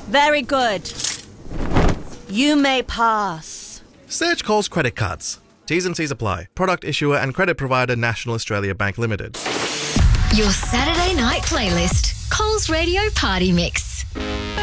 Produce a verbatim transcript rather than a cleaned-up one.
Very good. You may pass. Search Coles credit cards. T's and C's apply. Product issuer and credit provider National Australia Bank Limited. Your Saturday night playlist. Coles Radio Party Mix.